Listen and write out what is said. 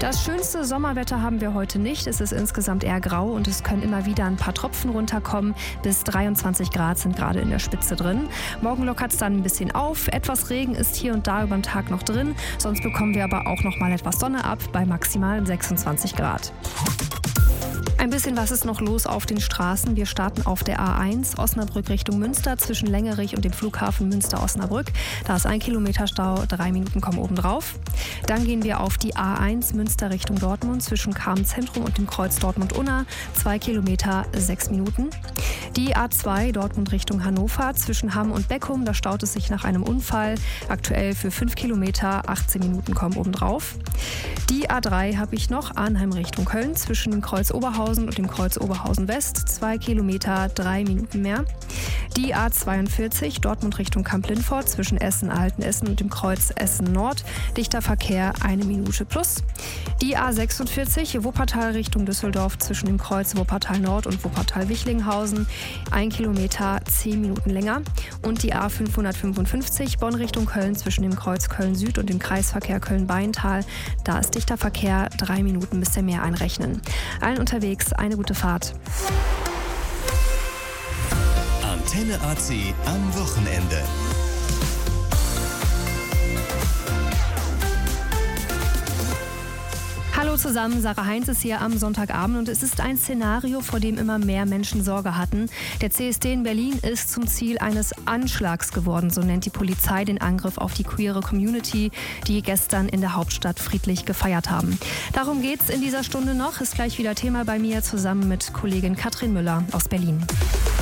Das schönste Sommerwetter haben wir heute nicht. Es ist insgesamt eher grau und es können immer wieder ein paar Tropfen runterkommen. Bis 23 Grad sind gerade in der Spitze drin. Morgen lockert es dann ein bisschen auf. Etwas Regen ist hier und da über den Tag noch drin. Sonst bekommen wir aber auch noch mal etwas Sonne ab bei maximal 26 Grad. Ein bisschen was ist noch los auf den Straßen. Wir starten auf der A1 Osnabrück Richtung Münster zwischen Längerich und dem Flughafen Münster-Osnabrück. Da ist 1 Kilometer Stau, 3 Minuten kommen obendrauf. Dann gehen wir auf die A1 Münster Richtung Dortmund zwischen Kamen-Zentrum und dem Kreuz Dortmund-Unna. 2 Kilometer, 6 Minuten. Die A2 Dortmund Richtung Hannover zwischen Hamm und Beckum. Da staut es sich nach einem Unfall. Aktuell für 5 Kilometer, 18 Minuten kommen obendrauf. Die A3 habe ich noch, Arnheim Richtung Köln zwischen dem Kreuz Oberhausen und dem Kreuz Oberhausen West, 2 Kilometer, 3 Minuten mehr. Die A42 Dortmund Richtung Kamp-Lindfort zwischen Essen-Altenessen und dem Kreuz Essen Nord, dichter Verkehr 1 Minute plus. Die A46 Wuppertal Richtung Düsseldorf zwischen dem Kreuz Wuppertal Nord und Wuppertal-Wichlinghausen, 1 Kilometer, 10 Minuten länger. Und die A555 Bonn Richtung Köln zwischen dem Kreuz Köln Süd und dem Kreisverkehr Köln-Beintal, da ist dichter Verkehr, 3 Minuten bis der Meer einrechnen. Allen unterwegs eine gute Fahrt. Antenne AC am Wochenende. Hallo zusammen, Sarah Heinz ist hier am Sonntagabend und es ist ein Szenario, vor dem immer mehr Menschen Sorge hatten. Der CSD in Berlin ist zum Ziel eines Anschlags geworden, so nennt die Polizei den Angriff auf die queere Community, die gestern in der Hauptstadt friedlich gefeiert haben. Darum geht's in dieser Stunde noch, ist gleich wieder Thema bei mir zusammen mit Kollegin Katrin Müller aus Berlin.